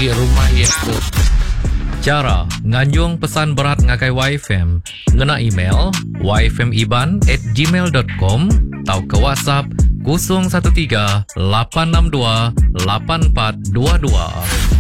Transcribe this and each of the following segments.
pergi rumah itu. Cara nganjung pesan berat ngakai YFM, ngena email yfmiban@gmail.com atau ke WhatsApp 013-862-8422.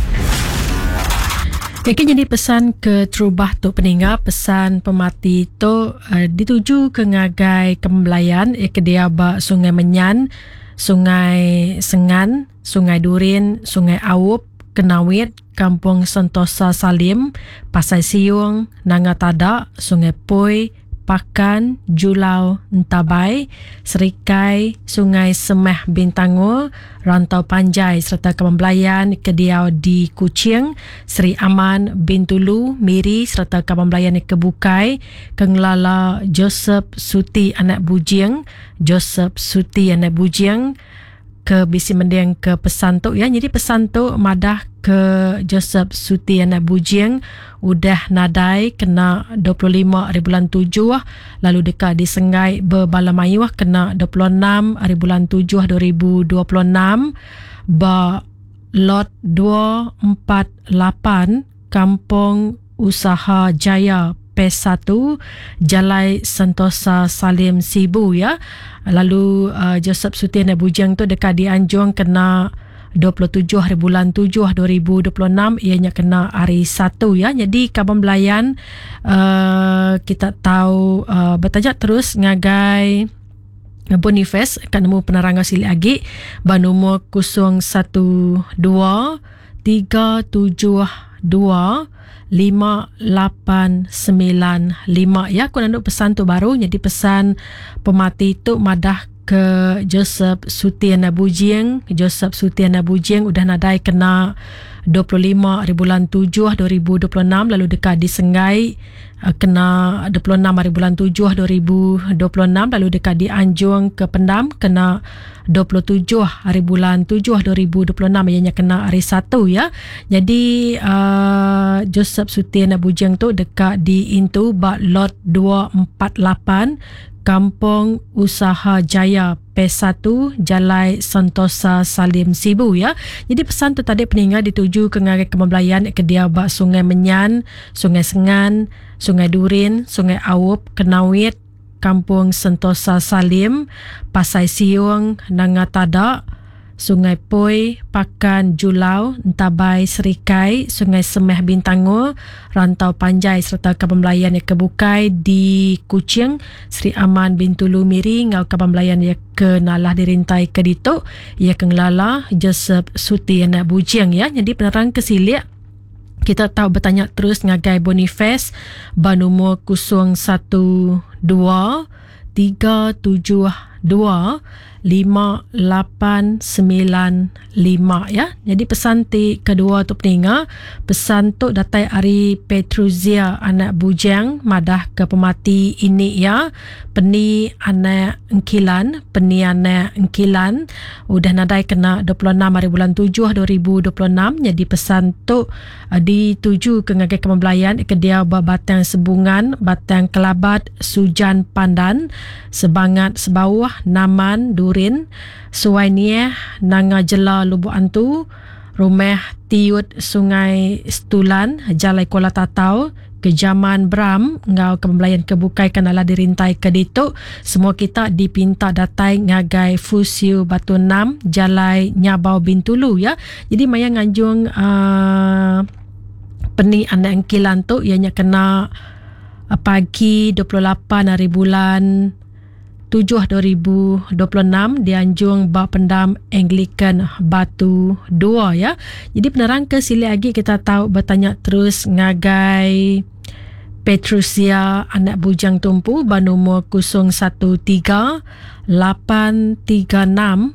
Okey, jadi pesan ke Trubah tu peninggal, pesan pemati tu dituju ke ngagai Kembelayan, ke dia ba Sungai Menyan, Sungai Sengan, Sungai Durin, Sungai Awup, Kenawit, Kampung Sentosa Salim, Pasai Siung, Nangatada, Sungai Pui, Pakan, Julau, Ntabai, Serikai, Sungai Semeh Bintangul, Rantau Panjai serta Kebun Kediau di Kuching, Seri Aman, Bintulu, Miri serta Kebun di Kebukai, Kenglala Joseph Suti Anak Bujing, Joseph Suti Anak Bujing, ke Bisi Mendeng ke pesan tu ya. Jadi pesan tu madah ke Joseph Suti Anak Bujing udah nadai kena 25 hari bulan 7, lalu dekat di Sengai Berbalamayu kena 26 hari bulan 7 2026, ba lot 248 Kampung Usaha Jaya P1 Jalai Sentosa Salim Sibu ya. Lalu Joseph Suti Anak Bujang tu dekat di Anjung kena 27 hari bulan 7 2026, ianya kena hari 1 ya. Jadi Kaban Belayan kita tahu bertajak terus ngagai Boniface akan nemu penerangan sili lagi banumur 012 372 5895 ya. Aku nak pesan tu baru. Jadi pesan pemati tu madah ke Joseph Suti Anak Bujing. Joseph Suti Anak Bujing udah nadai kena 25 hari bulan 7 2026, lalu dekat di Sengai kena 26 hari bulan 7 2026, lalu dekat di Anjung ke Pendam kena 27 hari bulan 7 2026, ianya kena hari 1 ya. Jadi Joseph Suti Anak Bujang tu dekat di Intu bak lot 248 Kampung Usaha Jaya P1 Jalai Sentosa Salim Sibu ya. Jadi pesan tu tadi peninggal dituju ke ngagai Kebun ke dia bak Sungai Menyan, Sungai Sengan, Sungai Durin, Sungai Awup, Kenawit, Kampung Sentosa Salim, Pasai Siung, Nangatada, Sungai Pui, Pakan, Julau, Ntabai, Serikai, Sungai Semeh Bintangul, Rantau Panjai serta Kaban Melayan yang Kebukai di Kuching, Seri Aman Bintulu Miri, ngau Kaban Melayan yang ke Nalah dirintai ke Dituk, ia kengelala Joseph Suti Anak Bujing ya. Jadi penerang kesilik kita tahu bertanya terus ngagai Boniface banumur 012 372 5895 ya. Jadi pesan ti kedua tu peninggal, pesan tu datai Ari Petruzia Anak Bujang madah ke pemati ini ya. Peni anak engkilan udah nadai kena 26 hari bulan 7 2026. Jadi pesan tu dituju ke ngagai Kebun ke dia Batang Sebungan, Batang Kelabat, Sujan Pandan, Sebangat Sebawah, Naman, Durin, Suwainieh, Nanga Jela Lubuk Antu, Rumah Tiut Sungai Stulan, Jalai Kuala Tatau, Kejaman Bram, ngau Kebun Kebukai Kanala dirintai ke Dituk. Semua kita dipinta datai ngagai Fusiu Batu 6, Jalai Nyabau Bintulu ya. Jadi maya nganjung peni anak engkilan tu ianya kena pagi 28 hari bulan 7 2026 di Anjung Bak Pendam Anglican Batu 2 ya. Jadi penerang ke sili lagi kita tahu bertanya terus ngagai Petrusia Anak Bujang Tumpu banumur 013 836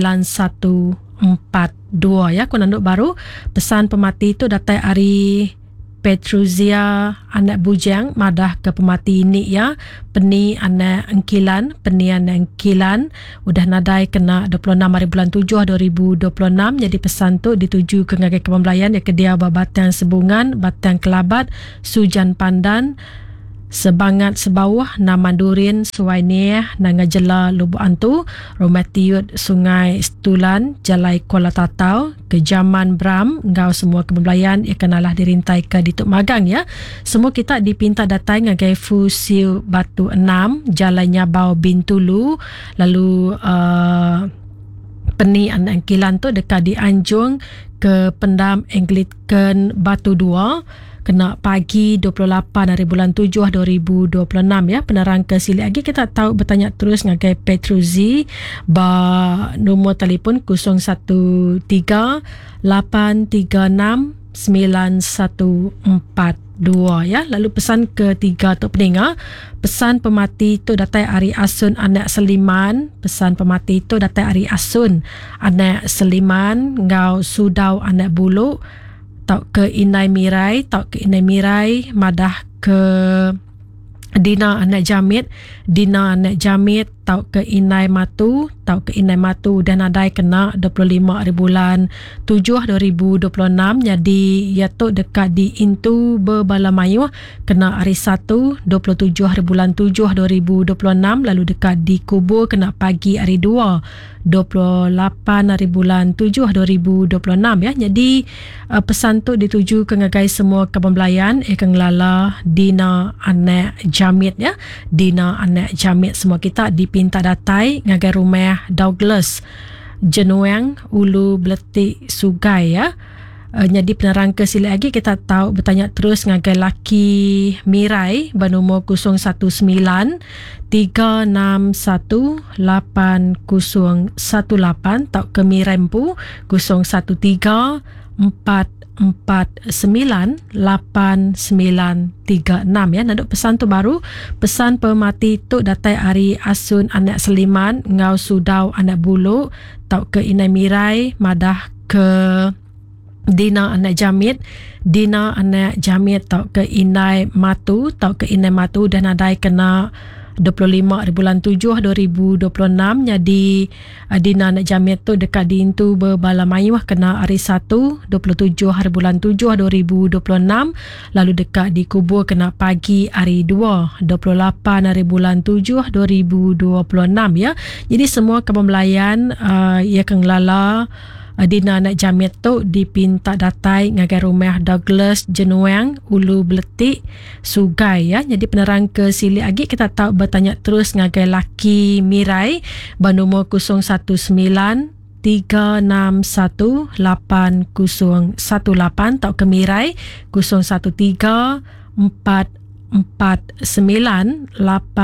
9142 ya. Aku nanduk baru pesan pemati itu datai Ari Petruzia Anak Bujang madah ke pemati ini ya. Peni anak engkilan udah nadai kena 26 hari bulan 7 2026. Jadi pesan tu dituju ke ngagai Kebun ya ke dia Batang Sebungan, Batang Kelabat, Sujan Pandan, Sebangat sebawah na Mandurin Suwainiah na ngajela Lubuk Antu Rumah Tiut Sungai Stulan Jalai Kuala Tatau Kejaman Bram ngau semua kebelayan akan alah dirintai ke Dituk Magang ya. Semua kita dipinta datai ngagai Fusiu Batu 6 Jalai Nyabau Bintulu lalu Peni Anak Kilan tu dekat di Anjung ke Pendam Anglican Batu 2 kena pagi 28 hari bulan 7 2026 ya. Penerang ke sili lagi kita tahu bertanya terus ngagai Petruzi ba nombor telefon 013 836 9142 ya. Lalu pesan ketiga untuk pendengar, pesan pemati itu datai Ari Asun Anak Seliman, pesan pemati itu datai Ari Asun Anak Seliman ngau Sudau Anak Bulu tau ke Inai Mirai, tau ke Inai Mirai madah ke Dina Anak Jamit, Dina Anak Jamit tau ke Inai Matu, tau ke Inai Matu dan adai kena 25 hari bulan 7 2026 jadi ia tu dekat di Intu Berbalamayu kena hari 1 27 hari bulan 7 2026 lalu dekat di Kubur kena pagi hari 2 28 hari bulan 7 2026 ya. Jadi pesan tu dituju ke ngagai semua kebembelayan akan lala Dina Anak Jamit ya. Dina Anak Jamit semua kita dipinta datai ngagai rumah Douglas Jenuang Ulu Beletik Sugai ya. Jadi penerang ke sili lagi kita tahu bertanya terus ngagai laki Mirai bernomor 019 361 8018 tau ke Mirempu 013 449 8936 ya. Naduk pesan tu baru, pesan pemati tu datai Ari Asun Anak Seliman ngau Sudau Anak Bulu tau ke Inai Mirai madah ke Dina Anak Jamit, Dina Anak Jamit tau ke Inai Matu, tau ke Inai Matu dan adai kena 25 hari bulan 7 2026 jadi Dina Anak Jamit tu dekat di Intu Berbalamayu kena hari 1 27 hari bulan 7 2026 lalu dekat di Kubur kena pagi hari 2 28 hari bulan 7 2026 ya. Jadi semua kebembelayan ia akan lala Dina Anak Jamit tu dipinta datai ngagai rumah Douglas Jenuang Ulu Beletik Sugai ya. Jadi penerang ke sili lagi kita tahu bertanya terus ngagai laki Mirai bernomor 019 361 8018 tau ke Mirai 013 449 8936.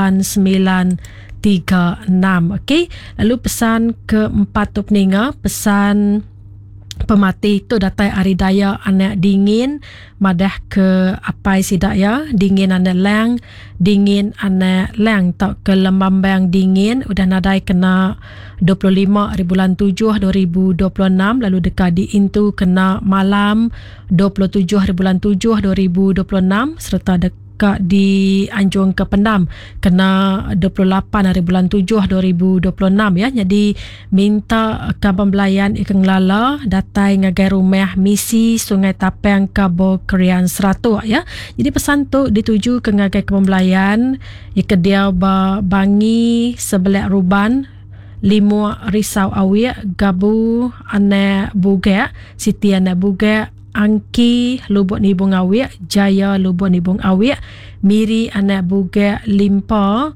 Okey. Lalu pesan keempat tu pendengar, pesan pemati tu datai Ari Daya Anak Dingin madah ke Apai Sidak ya. Dingin Anak Lang, Dingin Anak Lang tau ke Lembambang Dingin udah nadai kena 25 hari bulan 7 2026 lalu dekat di Intu kena malam 27 hari bulan 7 2026 serta dekat di Anjung ke Pendam kena 28 hari bulan 7 2026 ya. Jadi minta kebembelayan ikan lala datai ngagai rumah misi Sungai Tapang Kabo Krian Seratuk ya. Jadi pesan tu dituju ke ngagai kebembelayan ikediau bangi sebelah ruban Limu Risau Awik Gabu Anak Bugak Siti Anak Bugak Angki Lubuk Nibung Awik, Jaya Lubuk Nibung Awik, Miri Anak Bugak Limpa,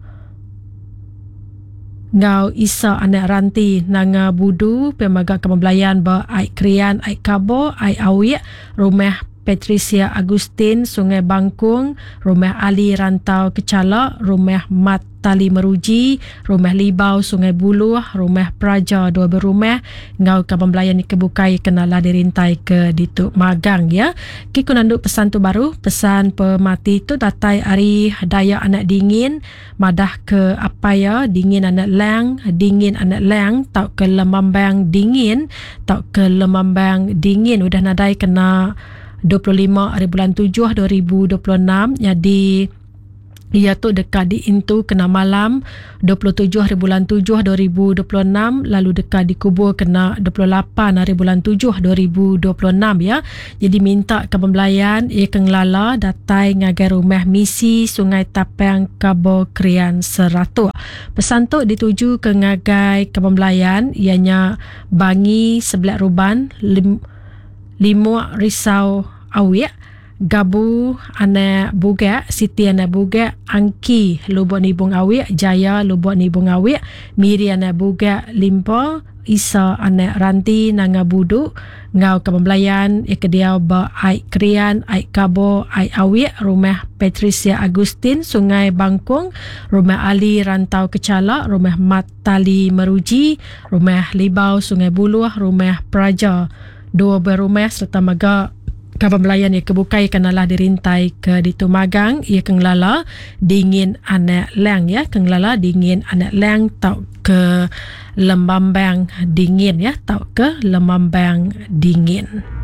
Ngau Isa Anak Ranti Nanga Budu, Pemaga Kebembelayan Ba Ai Krian Ai Kabo Ai Awik, Rumah Patricia Agustin Sungai Bangkung, Rumah Ali Rantau Kecala, Rumah Mat Tali Meruji, Rumah Libau Sungai Buluh, Rumah Praja 2 berumah, Ngau Kebembelayan Kebukai kenalah dirintai ke Dituk Magang ya. Kiku nanduk pesan tu baru, pesan pemati tu datai Ari Daya Anak Dingin madah ke apa ya, Dingin Anak Lang, Dingin Anak Lang tau ke Lemambang Dingin, tau ke Lemambang Dingin udah nadai kena 25 hari bulan 7 2026 jadi Ia tu dekat di Intu kena malam 27 hari bulan 7 2026, lalu dekat di Kubur kena 28 hari bulan 7 2026 ya. Jadi minta ke pembelayan ia kenglala datai ngagai rumah misi Sungai Tapang Kabo Krian Seratu. Pesan tu dituju ke ngagai ke pembelayan ianya Bangi Sebelat Ruban, Limua Risau Awik, Gabu Anak Bugak, Siti Anak Bugak, Angki Lubuk Nibung Awik, Jaya Lubuk Nibung Awik, Miri Anak Bugak Limpo, Isa Anak Ranti Nanga Budu, Ngau ke pembelayan Ikediau Ba Aik Krian, Aik Kabo, Aik Awik, Rumah Patricia Agustin Sungai Bangkung, Rumah Ali Rantau Kecala, Rumah Mat Tali Meruji, Rumah Libau Sungai Buluh, Rumah Praja 2 berumah serta Maga kapal belayan ia kebukai kenalah dirintai ke ditu magang ia kenglala dingin anak leng ya, kenglala dingin anak leng tau ke Lembambang dingin ya, tau ke Lembambang dingin.